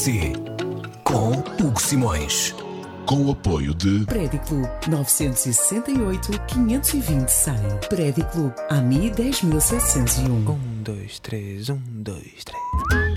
RDP com Hugo Simões. Com o apoio de Prédiclo 968-520-100. Prédiclo AMI 10.701. 1, 2, 3, 1, 2, 3.